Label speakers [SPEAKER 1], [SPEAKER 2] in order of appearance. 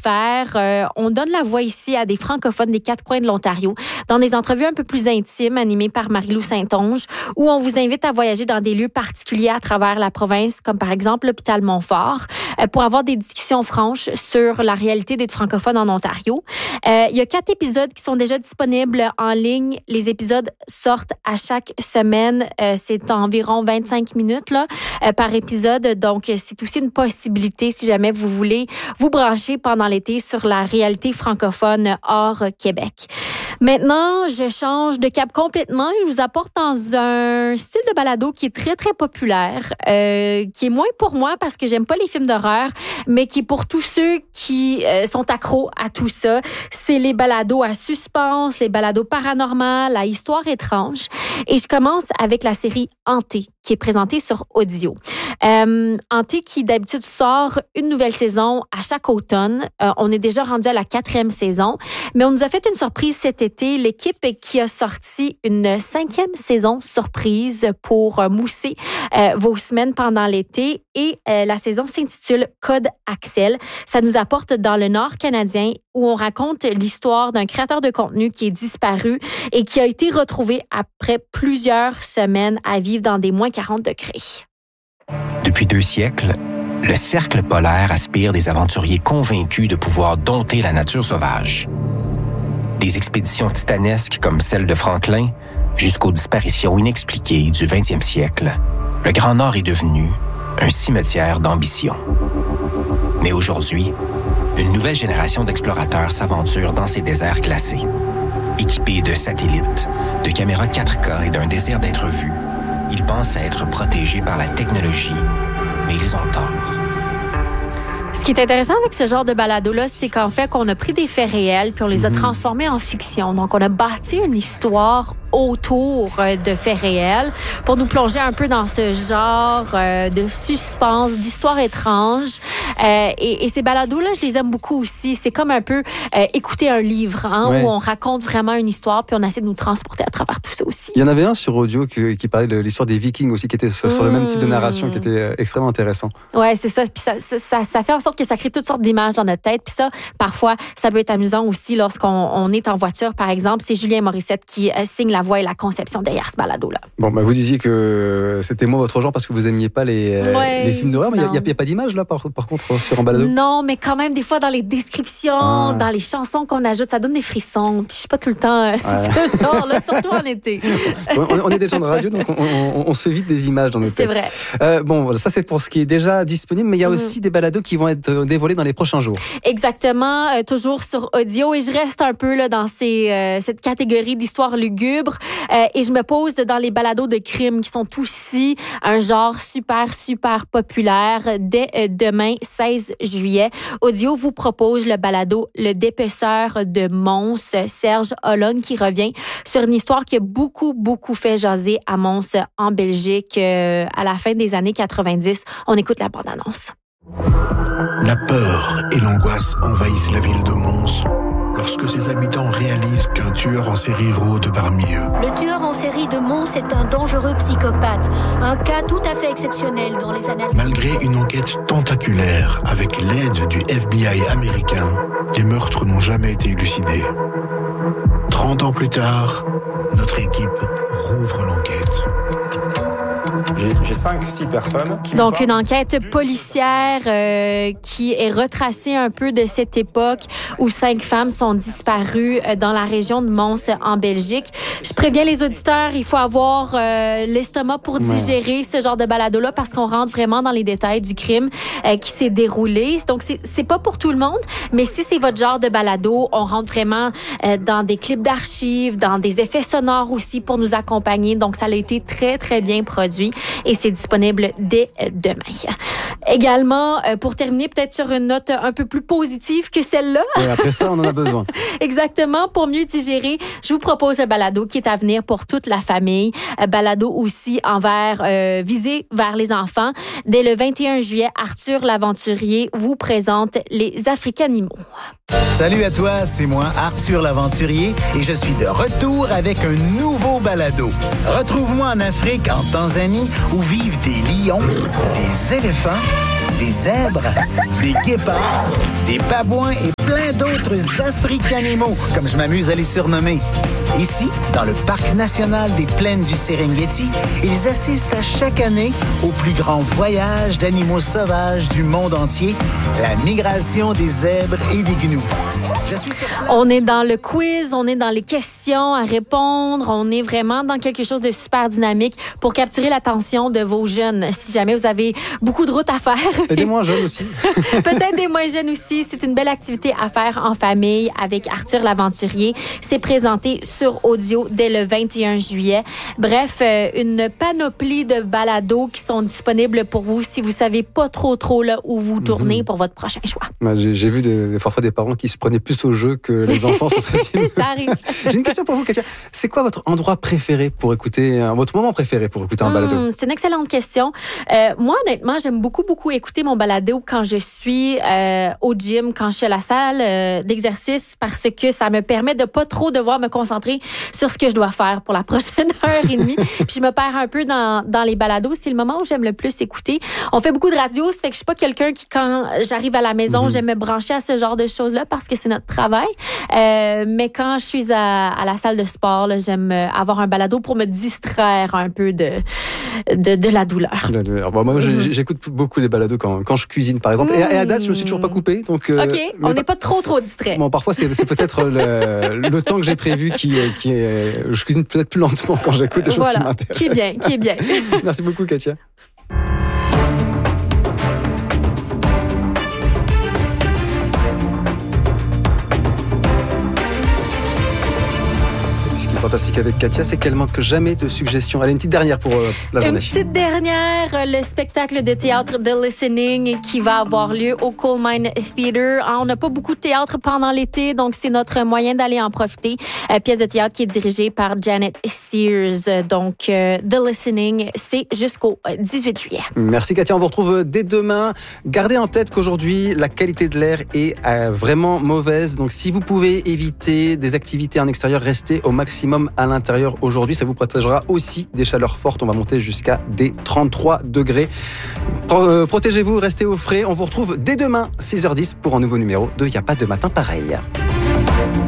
[SPEAKER 1] faire. On donne la voix ici à des francophones des quatre coins de l'Ontario dans des entrevues un peu plus intimes animées par Marie-Lou Saint-Onge où on vous invite à voyager dans des lieux particuliers à travers la province, comme par exemple l'hôpital Montfort, pour avoir des discussions franches sur la réalité des francophones en Ontario. Il y a 4 épisodes qui sont déjà disponibles en ligne. Les épisodes sortent à chaque semaine. C'est environ 25 minutes là, par épisode. Donc, c'est aussi une possibilité si jamais vous voulez vous brancher pendant l'été sur la réalité francophone hors Québec. Maintenant, je change de cap complètement et je vous apporte dans un style de balado qui est très, très populaire, qui est moins pour moi parce que j'aime pas les films d'horreur, mais qui est pour tous ceux qui sont accros à tout ça. C'est les balados à suspense, les balados paranormaux, à histoire étrange. Et je commence avec la série Hanté, qui est présentée sur Audio. Hanté qui d'habitude sort une nouvelle saison à chaque automne. On est déjà rendu à la 4e saison, mais on nous a fait une surprise cet été. L'équipe qui a sorti une 5e saison surprise pour mousser vos semaines pendant l'été et la saison s'intitule Code Axel. Ça nous apporte dans le Nord canadien où on raconte l'histoire d'un créateur de contenu qui est disparu et qui a été retrouvé après plusieurs semaines à vivre dans des moins 40 degrés.
[SPEAKER 2] Depuis 2 siècles, le cercle polaire aspire des aventuriers convaincus de pouvoir dompter la nature sauvage. Des expéditions titanesques comme celle de Franklin jusqu'aux disparitions inexpliquées du 20e siècle, le Grand Nord est devenu un cimetière d'ambition. Mais aujourd'hui, une nouvelle génération d'explorateurs s'aventure dans ces déserts glacés. Équipés de satellites, de caméras 4K et d'un désir d'être vus, ils pensent être protégés par la technologie, mais ils ont tort.
[SPEAKER 1] Ce qui est intéressant avec ce genre de balado-là, c'est qu'en fait, qu'on a pris des faits réels puis on les a transformés en fiction. Donc, on a bâti une histoire autour de faits réels pour nous plonger un peu dans ce genre de suspense, d'histoire étrange. Et ces balados-là, je les aime beaucoup aussi. C'est comme un peu écouter un livre où on raconte vraiment une histoire puis on essaie de nous transporter à travers tout ça aussi.
[SPEAKER 3] Il y en avait un sur Audio qui parlait de l'histoire des Vikings aussi, qui était sur le même type de narration, qui était extrêmement intéressant.
[SPEAKER 1] Ouais, c'est ça. Puis ça fait en sorte que ça crée toutes sortes d'images dans notre tête. Puis ça, parfois, ça peut être amusant aussi lorsqu'on est en voiture, par exemple. C'est Julien Morissette qui signe la voix et la conception derrière ce balado-là.
[SPEAKER 3] Bon, vous disiez que c'était moins votre genre parce que vous n'aimiez pas les films d'horreur, mais il n'y a pas d'image là, par contre, sur un balado?
[SPEAKER 1] Non, mais quand même, des fois, dans les descriptions, dans les chansons qu'on ajoute, ça donne des frissons. Puis je suis pas tout le temps ce genre-là, surtout en été.
[SPEAKER 3] On est des gens de radio, donc on se fait vite des images dans nos têtes.
[SPEAKER 1] C'est vrai.
[SPEAKER 3] Bon, ça c'est pour ce qui est déjà disponible, mais il y a aussi des balados qui vont être dévoilés dans les prochains jours.
[SPEAKER 1] Exactement, toujours sur Audio. Et je reste un peu là, dans cette catégorie d'histoire lugubre. Et je me pose dans les balados de crime qui sont aussi un genre super, super populaire. Dès demain, 16 juillet, Audio vous propose le balado Le Dépeceur de Mons, Serge Hollon, qui revient sur une histoire qui a beaucoup, beaucoup fait jaser à Mons, en Belgique, à la fin des années 90. On écoute la bande-annonce.
[SPEAKER 4] La peur et l'angoisse envahissent la ville de Mons lorsque ses habitants réalisent qu'un tueur en série rôde parmi eux.
[SPEAKER 5] Le tueur en série de Mons est un dangereux psychopathe, un cas tout à fait exceptionnel dans les annales.
[SPEAKER 4] Malgré une enquête tentaculaire avec l'aide du FBI américain, les meurtres n'ont jamais été élucidés. 30 ans plus tard, notre équipe rouvre l'enquête.
[SPEAKER 6] J'ai 5-6 personnes.
[SPEAKER 1] Donc, une enquête policière qui est retracée un peu de cette époque où 5 femmes sont disparues dans la région de Mons, en Belgique. Je préviens les auditeurs, il faut avoir l'estomac pour digérer ce genre de balado-là parce qu'on rentre vraiment dans les détails du crime qui s'est déroulé. Donc, c'est pas pour tout le monde, mais si c'est votre genre de balado, on rentre vraiment dans des clips d'archives, dans des effets sonores aussi pour nous accompagner. Donc, ça a été très, très bien produit. Et c'est disponible dès demain. Également, pour terminer peut-être sur une note un peu plus positive que celle-là.
[SPEAKER 3] Et après ça, on en a besoin.
[SPEAKER 1] Exactement. Pour mieux digérer, je vous propose un balado qui est à venir pour toute la famille. Balado aussi visé vers les enfants. Dès le 21 juillet, Arthur l'Aventurier vous présente Les Africanimaux.
[SPEAKER 7] Salut à toi, c'est moi, Arthur l'Aventurier, et je suis de retour avec un nouveau balado. Retrouve-moi en Afrique, en Tanzanie, où vivent des lions, des éléphants des zèbres, des guépards, des babouins et plein d'autres africanimaux, comme je m'amuse à les surnommer. Ici, dans le Parc national des plaines du Serengeti, ils assistent à chaque année au plus grand voyage d'animaux sauvages du monde entier, la migration des zèbres et des gnous.
[SPEAKER 1] On est dans le quiz, on est dans les questions à répondre, on est vraiment dans quelque chose de super dynamique pour capturer l'attention de vos jeunes. Si jamais vous avez beaucoup de route à faire.
[SPEAKER 3] Et des moins jeunes aussi.
[SPEAKER 1] Peut-être des moins jeunes aussi. C'est une belle activité à faire en famille avec Arthur l'Aventurier. C'est présenté sur audio dès le 21 juillet. Bref, une panoplie de balados qui sont disponibles pour vous si vous savez pas trop là où vous tournez pour votre prochain choix.
[SPEAKER 3] J'ai vu parfois des parents qui se prenaient plus au jeu que les enfants sur ce type.
[SPEAKER 1] Ça arrive.
[SPEAKER 3] J'ai une question pour vous, Katia. C'est quoi votre endroit préféré pour écouter, votre moment préféré pour écouter un balado?
[SPEAKER 1] C'est une excellente question. Moi, honnêtement, j'aime beaucoup écouter mon balado quand je suis au gym, quand je suis à la salle d'exercice, parce que ça me permet de pas trop devoir me concentrer sur ce que je dois faire pour la prochaine heure et demie. Puis je me perds un peu dans les balados. C'est le moment où j'aime le plus écouter. On fait beaucoup de radio, ça fait que je suis pas quelqu'un qui, quand j'arrive à la maison, j'aime me brancher à ce genre de choses-là parce que c'est notre travail. Mais quand je suis à la salle de sport, là, j'aime avoir un balado pour me distraire un peu de la douleur.
[SPEAKER 3] Moi, j'écoute beaucoup des balados quand je cuisine, par exemple. Et à date, je me suis toujours pas coupé. Donc,
[SPEAKER 1] OK, on n'est pas trop distrait.
[SPEAKER 3] Bon, parfois, c'est peut-être le temps que j'ai prévu qui est... Je cuisine peut-être plus lentement quand j'écoute des choses qui m'intéressent.
[SPEAKER 1] Qui est bien.
[SPEAKER 3] Merci beaucoup, Katia. Fantastique avec Katia, c'est qu'elle manque jamais de suggestions. Allez, une petite dernière pour la journée.
[SPEAKER 1] Une petite dernière, le spectacle de théâtre The Listening qui va avoir lieu au Coal Mine Theatre. On n'a pas beaucoup de théâtre pendant l'été, donc c'est notre moyen d'aller en profiter. Pièce de théâtre qui est dirigée par Janet Sears. Donc, The Listening, c'est jusqu'au 18 juillet.
[SPEAKER 3] Merci Katia, on vous retrouve dès demain. Gardez en tête qu'aujourd'hui, la qualité de l'air est vraiment mauvaise. Donc, si vous pouvez éviter des activités en extérieur, restez au maximum à l'intérieur aujourd'hui. Ça vous protégera aussi des chaleurs fortes. On va monter jusqu'à des 33 degrés. Protégez-vous, restez au frais. On vous retrouve dès demain, 6h10, pour un nouveau numéro de Y'a pas de matin pareil.